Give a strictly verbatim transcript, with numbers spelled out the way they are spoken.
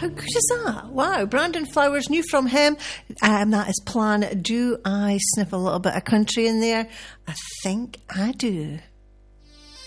How good is that? Wow, Brandon Flowers, new from him. Um, that is Plan. Do I sniff a little bit of country in there? I think I do.